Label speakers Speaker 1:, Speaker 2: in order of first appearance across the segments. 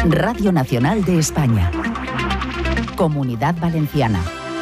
Speaker 1: Radio Nacional de España. Comunidad Valenciana.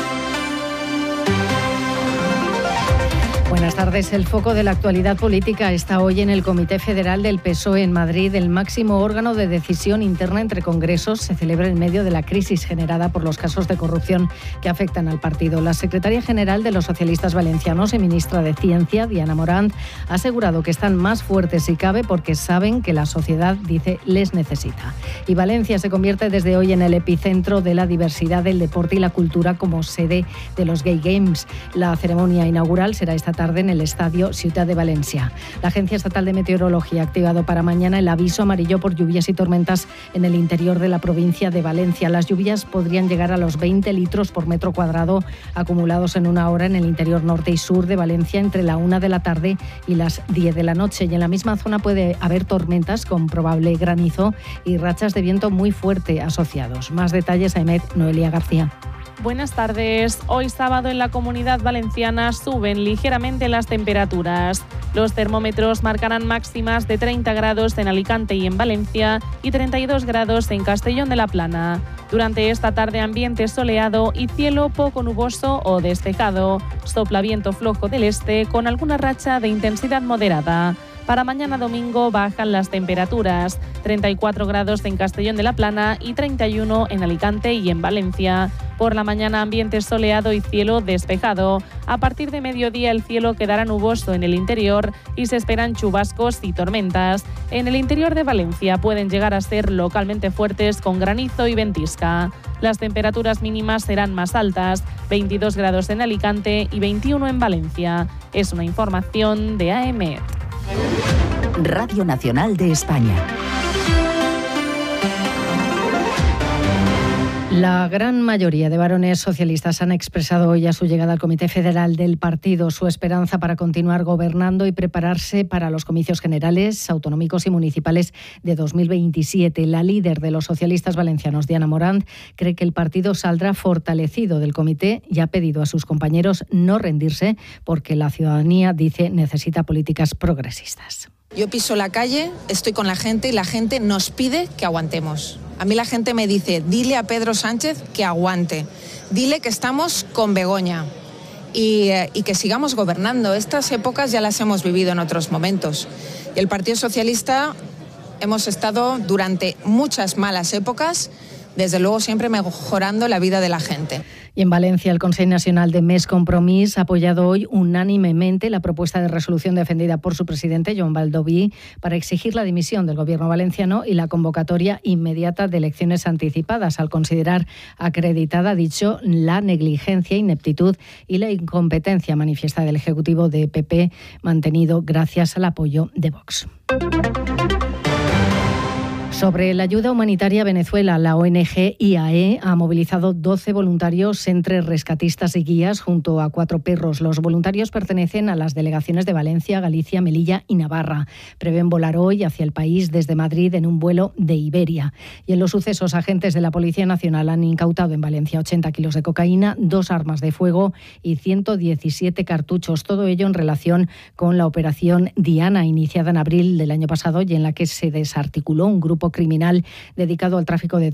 Speaker 2: Buenas tardes. El foco de la actualidad política está hoy en el Comité Federal del PSOE en Madrid, el máximo órgano de decisión interna entre congresos. Se celebra en medio de la crisis generada por los casos de corrupción que afectan al partido. La secretaria general de los socialistas valencianos y ministra de Ciencia, Diana Morant, ha asegurado que están más fuertes si cabe porque saben que la sociedad, dice, les necesita. Y Valencia se convierte desde hoy en el epicentro de la diversidad del deporte y la cultura como sede de los Gay Games. La ceremonia inaugural será esta tarde en el estadio Ciutat de Valencia. La Agencia Estatal de Meteorología ha activado para mañana el aviso amarillo por lluvias y tormentas en el interior de la provincia de Valencia. Las lluvias podrían llegar a los 20 litros por metro cuadrado acumulados en una hora en el interior norte y sur de Valencia entre la 1 de la tarde y las 10 de la noche. Y en la misma zona puede haber tormentas con probable granizo y rachas de viento muy fuerte asociados. Más detalles, Ahmed Noelia García.
Speaker 3: Buenas tardes. Hoy sábado en la Comunidad Valenciana suben ligeramente las temperaturas. Los termómetros marcarán máximas de 30 grados en Alicante y en Valencia y 32 grados en Castellón de la Plana. Durante esta tarde ambiente soleado y cielo poco nuboso o despejado. Sopla viento flojo del este con alguna racha de intensidad moderada. Para mañana domingo bajan las temperaturas, 34 grados en Castellón de la Plana y 31 en Alicante y en Valencia. Por la mañana ambiente soleado y cielo despejado. A partir de mediodía el cielo quedará nuboso en el interior y se esperan chubascos y tormentas. En el interior de Valencia pueden llegar a ser localmente fuertes con granizo y ventisca. Las temperaturas mínimas serán más altas, 22 grados en Alicante y 21 en Valencia. Es una información de AEMET.
Speaker 1: Radio Nacional de España.
Speaker 2: La gran mayoría de varones socialistas han expresado hoy a su llegada al Comité Federal del partido su esperanza para continuar gobernando y prepararse para los comicios generales, autonómicos y municipales de 2027. La líder de los socialistas valencianos, Diana Morant, cree que el partido saldrá fortalecido del comité y ha pedido a sus compañeros no rendirse porque la ciudadanía, dice, necesita políticas progresistas.
Speaker 4: Yo piso la calle, estoy con la gente y la gente nos pide que aguantemos. A mí la gente me dice, dile a Pedro Sánchez que aguante, dile que estamos con Begoña y que sigamos gobernando. Estas épocas ya las hemos vivido en otros momentos. Y el Partido Socialista hemos estado durante muchas malas épocas, desde luego siempre mejorando la vida de la gente.
Speaker 2: Y en Valencia, el Consell Nacional de Més Compromís ha apoyado hoy unánimemente la propuesta de resolución defendida por su presidente, Joan Baldoví, para exigir la dimisión del gobierno valenciano y la convocatoria inmediata de elecciones anticipadas, al considerar acreditada, dicho, la negligencia, ineptitud y la incompetencia manifiesta del Ejecutivo de PP, mantenido gracias al apoyo de Vox. Sobre la ayuda humanitaria a Venezuela, la ONG IAE ha movilizado 12 voluntarios entre rescatistas y guías junto a 4 perros. Los voluntarios pertenecen a las delegaciones de Valencia, Galicia, Melilla y Navarra. Prevén volar hoy hacia el país desde Madrid en un vuelo de Iberia. Y en los sucesos, agentes de la Policía Nacional han incautado en Valencia 80 kilos de cocaína, 2 armas de fuego y 117 cartuchos. Todo ello en relación con la operación Diana, iniciada en abril del año pasado y en la que se desarticuló un grupo criminal dedicado al tráfico de